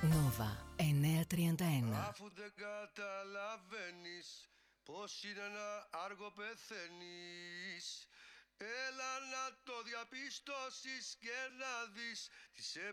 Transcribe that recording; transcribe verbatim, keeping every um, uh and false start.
Νόβα εννιακόσια τριάντα ένα. Αφού δεν καταλαβαίνεις πως είναι να άργο πεθαίνεις, έλα να το διαπιστώσεις και να δεις τι σε